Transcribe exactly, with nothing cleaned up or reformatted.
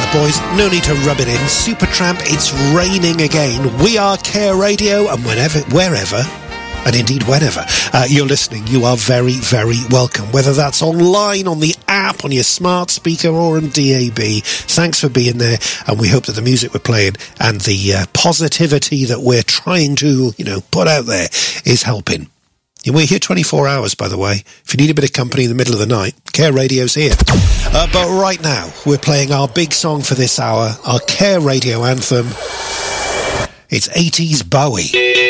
boys. No need to rub it in. Supertramp, it's raining again. We are Care Radio, and whenever, wherever, and indeed whenever uh, you're listening, you are very, very welcome. Whether that's online, on the app, on your smart speaker, or on D A B. Thanks for being there, and we hope that the music we're playing and the uh, positivity that we're trying to, you know, put out there is helping. And we're here twenty-four hours, by the way. If you need a bit of company in the middle of the night, Care Radio's here. Uh, but right now, we're playing our big song for this hour, our Care Radio anthem. It's eighties Bowie.